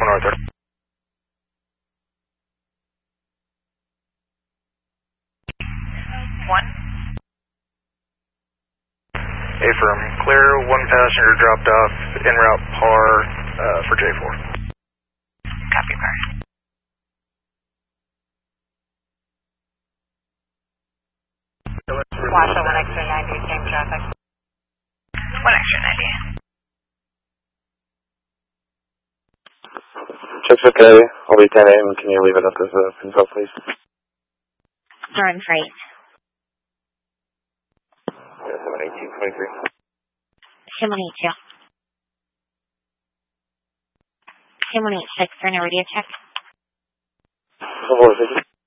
Arthur. One. Affirm. Clear, one passenger dropped off en route par for J4. Copy, par. Washoe 1 extra 90, same traffic. 1 extra 90. Check's okay. I'll be 10 a.m. Can you leave it up as a consult, please? Darn freight. 71823. 782. 786 for an radio check. 450.